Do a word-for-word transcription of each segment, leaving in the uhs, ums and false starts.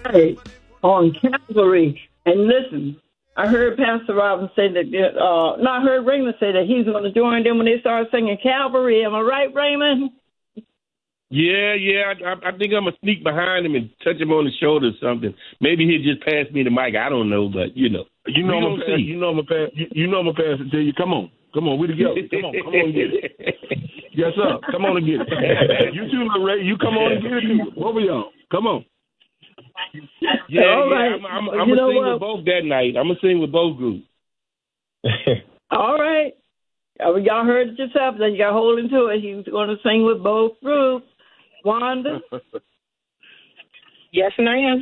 right. On Calvary. And listen, I heard Pastor Robin say that, uh, no, I heard Raymond say that he's going to join them when they start singing Calvary. Am I right, Raymond? Yeah, yeah. I, I think I'm going to sneak behind him and touch him on the shoulder or something. Maybe he'll just pass me the mic. I don't know, but, you know. You know, I'm gonna pass, you know I'm going to pass you, you know I'm going to pass it to you. Come on. Come on. We together. Come on. Come on and get it. Yes, sir. Come on and get it. You two, Ray, you come on and get it, too. Both of y'all. Come on. Yeah, All yeah. right. I'm, I'm, I'm going to sing what? with both that night. I'm going to sing with both groups. All right. Y'all heard it yourself. Then you got to hold him to it. He's going to sing with both groups. Wanda? Yes, ma'am.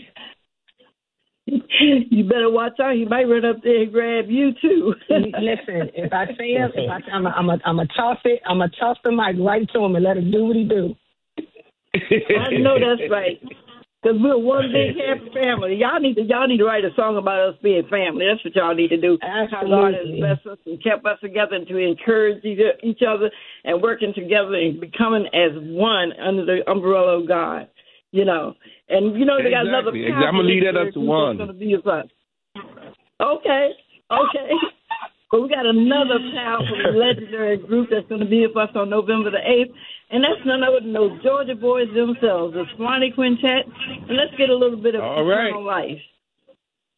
You better watch out. He might run up there and grab you, too. Listen, if I see him, if I, I'm going I'm I'm to toss it, I'm going to toss the mic right to him and let him do what he do. I know that's right. Because we're one big happy family. Y'all need to y'all need to write a song about us being family. That's what y'all need to do. Absolutely. How God has blessed us and kept us together and to encourage each other and working together and becoming as one under the umbrella of God. You know. And you know they got exactly. another I'm gonna leave that up to one. Going to be with us. Okay. Okay. But we got another powerful, legendary group that's going to be with us on November the eighth, and that's none other than those Georgia boys themselves, the Swanee Quintet. And let's get a little bit of All right. Eternal Life.